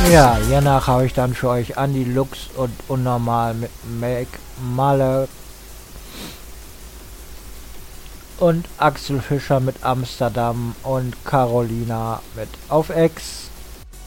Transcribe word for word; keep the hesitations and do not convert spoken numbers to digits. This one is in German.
Ja, hiernach habe ich dann für euch Andy Lux und Unnormal mit Make Malle und Axel Fischer mit Amsterdam und Carolina mit Auf Ex.